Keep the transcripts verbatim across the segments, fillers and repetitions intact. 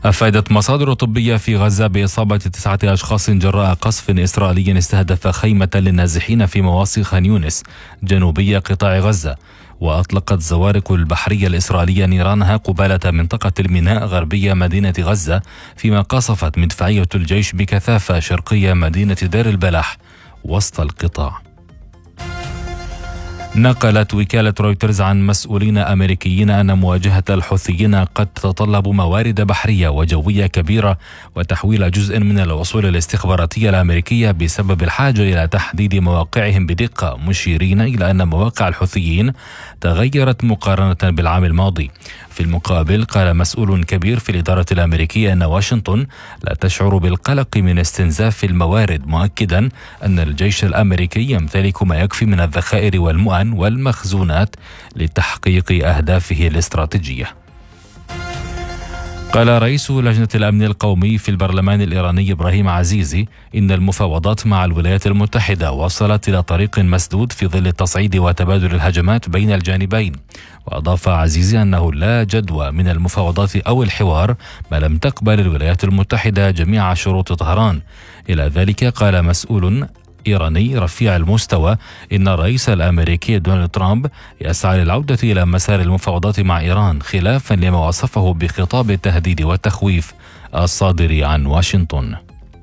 أفادت مصادر طبية في غزة بإصابة تسعة أشخاص جراء قصف إسرائيلي استهدف خيمة للنازحين في مواصي خان يونس جنوبي قطاع غزة. وأطلقت زوارق البحرية الإسرائيلية نيرانها قبالة منطقة الميناء غربية مدينة غزة، فيما قصفت مدفعية الجيش بكثافة شرقية مدينة دير البلح وسط القطاع. نقلت وكالة رويترز عن مسؤولين أمريكيين أن مواجهة الحوثيين قد تتطلب موارد بحرية وجوية كبيرة وتحويل جزء من الوصول الاستخباراتية الأمريكية بسبب الحاجة إلى تحديد مواقعهم بدقة، مشيرين إلى أن مواقع الحوثيين تغيرت مقارنة بالعام الماضي. في المقابل قال مسؤول كبير في الإدارة الأمريكية أن واشنطن لا تشعر بالقلق من استنزاف الموارد، مؤكدا أن الجيش الأمريكي يمتلك ما يكفي من الذخائر والمؤن والمخزونات لتحقيق أهدافه الاستراتيجية. قال رئيس لجنة الأمن القومي في البرلمان الإيراني إبراهيم عزيزي إن المفاوضات مع الولايات المتحدة وصلت إلى طريق مسدود في ظل التصعيد وتبادل الهجمات بين الجانبين. وأضاف عزيزي أنه لا جدوى من المفاوضات أو الحوار ما لم تقبل الولايات المتحدة جميع شروط طهران. إلى ذلك قال مسؤول إيراني رفيع المستوى إن الرئيس الأمريكي دونالد ترامب يسعى للعودة إلى مسار المفاوضات مع إيران، خلافا لما وصفه بخطاب التهديد والتخويف الصادر عن واشنطن.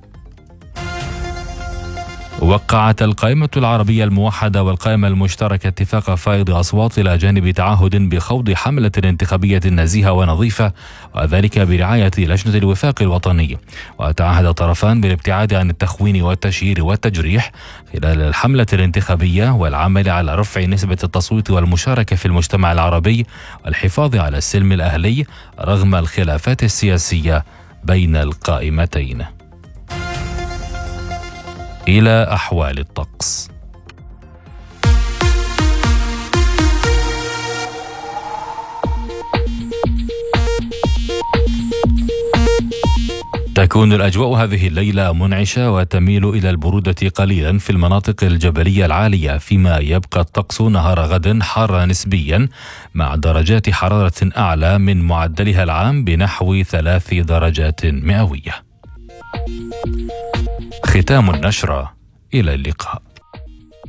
وقعت القائمة العربية الموحدة والقائمة المشتركة اتفاق فائض أصوات إلى جانب تعهد بخوض حملة انتخابية نزيهة ونظيفة، وذلك برعاية لجنة الوفاق الوطني. وتعهد الطرفان بالابتعاد عن التخوين والتشهير والتجريح خلال الحملة الانتخابية، والعمل على رفع نسبة التصويت والمشاركة في المجتمع العربي، والحفاظ على السلم الأهلي رغم الخلافات السياسية بين القائمتين. إلى أحوال الطقس. تكون الأجواء هذه الليلة منعشة وتميل إلى البرودة قليلا في المناطق الجبلية العالية، فيما يبقى الطقس نهار غد حارا نسبيا مع درجات حرارة أعلى من معدلها العام بنحو ثلاث درجات مئوية. ختام النشرة، إلى اللقاء.